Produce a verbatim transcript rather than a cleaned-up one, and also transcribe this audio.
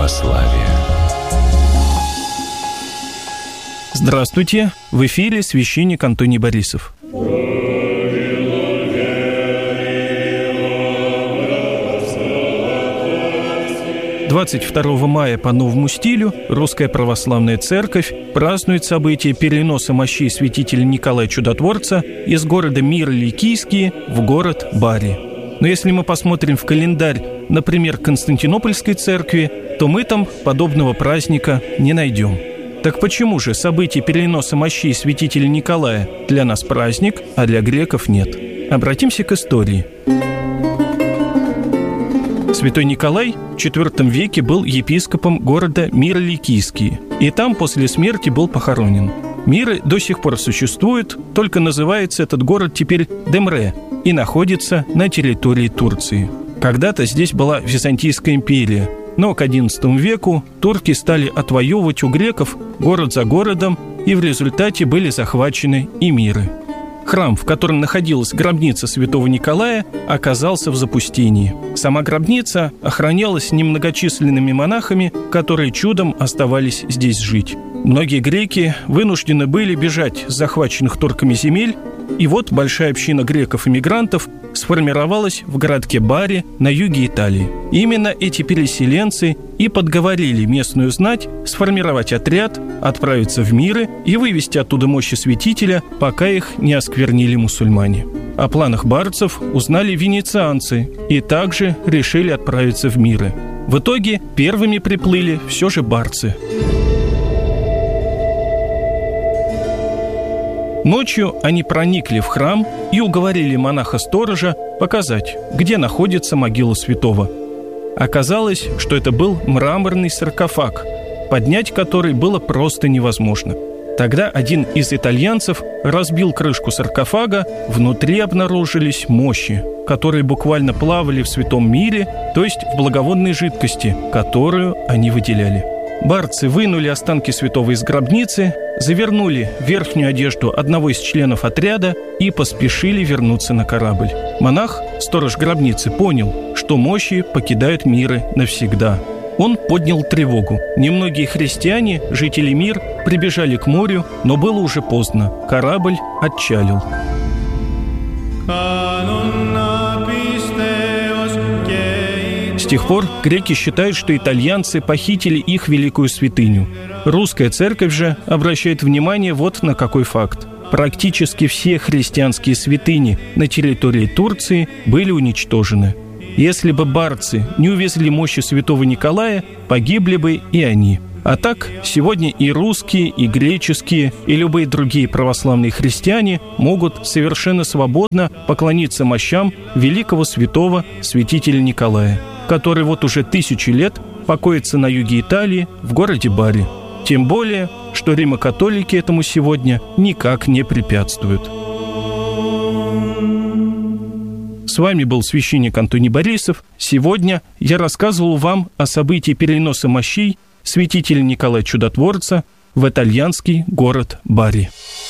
православия. Здравствуйте! В эфире священник Антоний Борисов. двадцать второго мая по новому стилю Русская Православная Церковь празднует событие переноса мощей святителя Николая Чудотворца из города Миро-Ликийский в город Бари. Но если мы посмотрим в календарь, например, Константинопольской церкви, то мы там подобного праздника не найдем. Так почему же событие переноса мощей святителя Николая для нас праздник, а для греков нет? Обратимся к истории. Святой Николай в четвёртом веке был епископом города Миро-Ликийский, и там после смерти был похоронен. Миры до сих пор существует, только называется этот город теперь Демре и находится на территории Турции. Когда-то здесь была Византийская империя, но к одиннадцатому веку турки стали отвоевывать у греков город за городом, и в результате были захвачены и Миры. Храм, в котором находилась гробница святого Николая, оказался в запустении. Сама гробница охранялась немногочисленными монахами, которые чудом оставались здесь жить. Многие греки вынуждены были бежать с захваченных турками земель, и вот большая община греков-эмигрантов сформировалась в городке Бари на юге Италии. Именно эти переселенцы и подговорили местную знать сформировать отряд, отправиться в Миры и вывести оттуда мощи святителя, пока их не осквернили мусульмане. О планах барцев узнали венецианцы и также решили отправиться в Миры. В итоге первыми приплыли все же барцы. Ночью они проникли в храм и уговорили монаха-сторожа показать, где находится могила святого. Оказалось, что это был мраморный саркофаг, поднять который было просто невозможно. Тогда один из итальянцев разбил крышку саркофага, внутри обнаружились мощи, которые буквально плавали в святом мире, то есть в благовонной жидкости, которую они выделяли. Барцы вынули останки святого из гробницы, завернули верхнюю одежду одного из членов отряда и поспешили вернуться на корабль. Монах, сторож гробницы, понял, что мощи покидают Миры навсегда. Он поднял тревогу. Немногие христиане, жители Мир, прибежали к морю, но было уже поздно. Корабль отчалил. С тех пор греки считают, что итальянцы похитили их великую святыню. Русская церковь же обращает внимание вот на какой факт. Практически все христианские святыни на территории Турции были уничтожены. Если бы барцы не увезли мощи святого Николая, погибли бы и они. А так, сегодня и русские, и греческие, и любые другие православные христиане могут совершенно свободно поклониться мощам великого святого святителя Николая, который вот уже тысячи лет покоится на юге Италии, в городе Бари. Тем более, что римокатолики этому сегодня никак не препятствуют. С вами был священник Антоний Борисов. Сегодня я рассказывал вам о событии переноса мощей святителя Николая Чудотворца в итальянский город Бари.